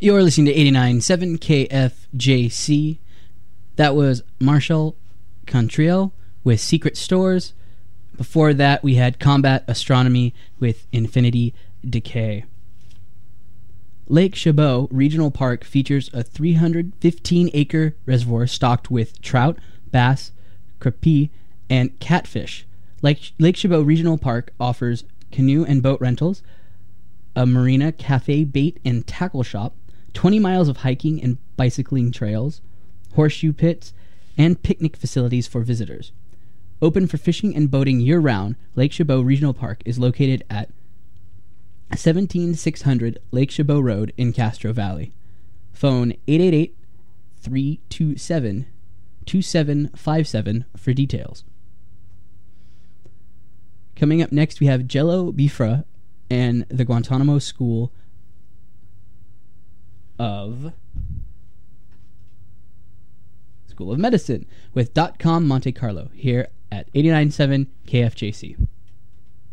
You're listening to 89.7 KFJC. That was Marshall Contriel with Secret Stores. Before that, we had Combat Astronomy with Infinity Decay. Lake Chabot Regional Park features a 315-acre reservoir stocked with trout, bass, crappie, and catfish. Lake Chabot Regional Park offers canoe and boat rentals, a marina, cafe, bait, and tackle shop, 20 miles of hiking and bicycling trails, horseshoe pits, and picnic facilities for visitors. Open for fishing and boating year-round, Lake Chabot Regional Park is located at 17600 Lake Chabot Road in Castro Valley. Phone 888-327-2757 for details. Coming up next, we have Jello Biafra and the Guantanamo School of Medicine with .com Monte Carlo here at 89.7 KFJC.